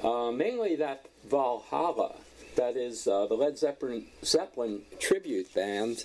Mainly that Valhalla, that is the Led Zeppelin tribute band,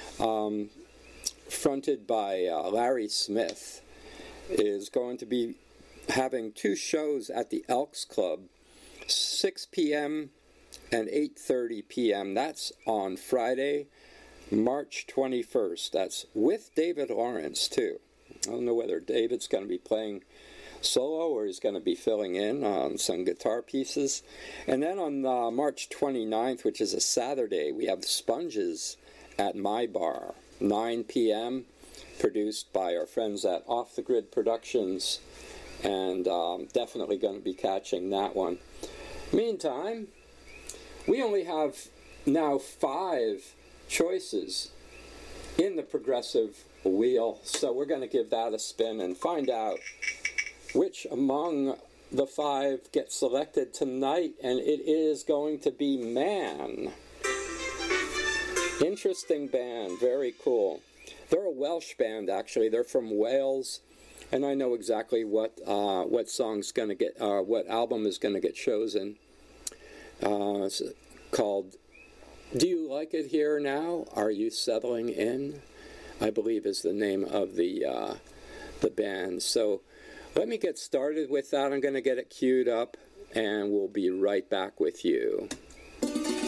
fronted by Larry Smith, is going to be having two shows at the Elks Club, 6 p.m. and 8:30 p.m. That's on Friday, March 21st. That's with David Lawrence, too. I don't know whether David's going to be playing solo or he's going to be filling in on some guitar pieces. And then on March 29th, which is a Saturday, we have Sponges at My Bar, 9 p.m., produced by our friends at Off the Grid Productions, and definitely going to be catching that one. Meantime, we only have now 5 choices in the progressive wheel, so we're going to give that a spin and find out which among the 5 gets selected tonight, and it is going to be Man. Interesting band, very cool. They're a Welsh band, actually. They're from Wales, and I know exactly what song's going to get, what album is going to get chosen. It's called "Do You Like It Here Now? Are You Settling In?" I believe is the name of the band. So let me get started with that. I'm going to get it queued up, and we'll be right back with you.